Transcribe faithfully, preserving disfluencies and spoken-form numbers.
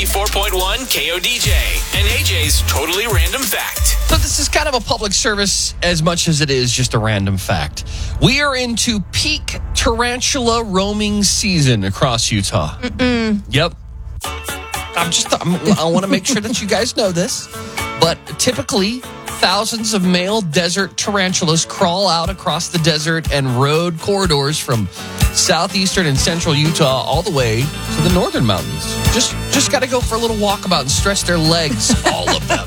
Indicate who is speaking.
Speaker 1: ninety-four point one K O D J and A J's Totally Random Fact.
Speaker 2: So this is kind of a public service as much as it is just a random fact. We are into peak tarantula roaming season across Utah. Mm-mm. Yep. I'm just, I'm, I want to make sure that you guys know this. But typically, thousands of male desert tarantulas crawl out across the desert and road corridors from southeastern and central Utah all the way to the northern mountains. Just, just got to go for a little walkabout and stretch their legs, all of them.